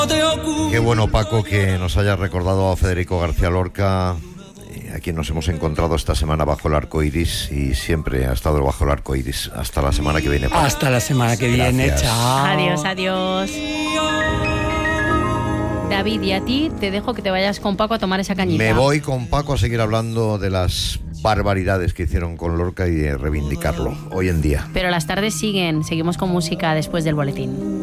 Qué bueno, Paco, que nos hayas recordado a Federico García Lorca, a quien nos hemos encontrado esta semana bajo el arco iris, y siempre ha estado bajo el arco iris. Hasta la semana que viene, Paco. Hasta la semana que viene, Gracias. chao. Adiós, adiós. David, y a ti te dejo que te vayas con Paco a tomar esa cañita. Me voy con Paco a seguir hablando de las barbaridades que hicieron con Lorca y de reivindicarlo hoy en día. Pero las tardes siguen, seguimos con música después del boletín.